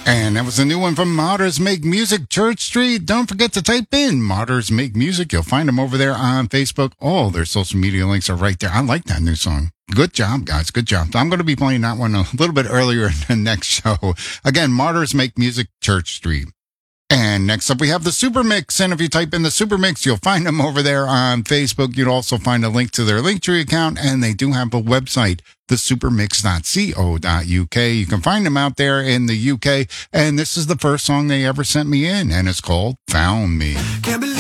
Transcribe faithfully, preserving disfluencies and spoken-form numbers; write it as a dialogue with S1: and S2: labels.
S1: And that was a new one from Martyrs Make Music, Church Street. Don't forget to type in Martyrs Make Music. You'll find them over there on Facebook. All their social media links are right there. I like that new song. Good job, guys. Good job. I'm going to be playing that one a little bit earlier in the next show. Again, Martyrs Make Music, Church Street. And next up, we have the Super Mix. And if you type in the Super Mix, you'll find them over there on Facebook. You'll also find a link to their Linktree account. And they do have a website, the supermix dot co dot uk. You can find them out there in the U K. And this is the first song they ever sent me in. And it's called Found Me.
S2: Can't believe